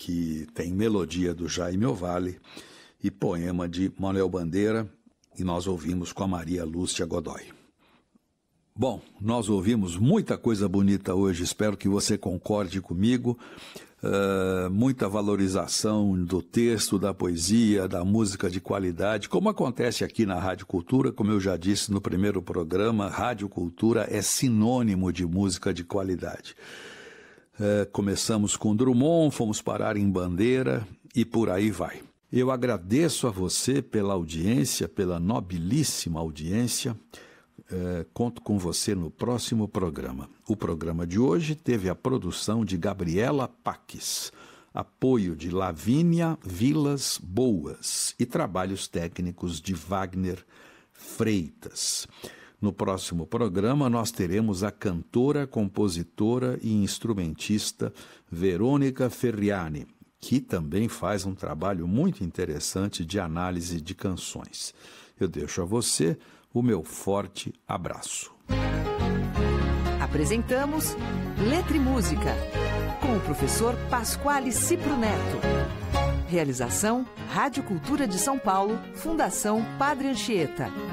que tem melodia do Jaime Ovalle e poema de Manuel Bandeira, e nós ouvimos com a Maria Lúcia Godoy. Bom, nós ouvimos muita coisa bonita hoje, espero que você concorde comigo. Muita valorização do texto, da poesia, da música de qualidade, como acontece aqui na Rádio Cultura. Como eu já disse no primeiro programa, Rádio Cultura é sinônimo de música de qualidade. Começamos com Drummond, fomos parar em Bandeira e por aí vai. Eu agradeço a você pela audiência, pela nobilíssima audiência. Conto com você no próximo programa. O programa de hoje teve a produção de Gabriela Paques, apoio de Lavínia Vilas Boas e trabalhos técnicos de Wagner Freitas. No próximo programa nós teremos a cantora, compositora e instrumentista Verônica Ferriani, que também faz um trabalho muito interessante de análise de canções. Eu deixo a você o meu forte abraço. Apresentamos Letra e Música, com o professor Pasquale Cipro Neto. Realização Rádio Cultura de São Paulo, Fundação Padre Anchieta.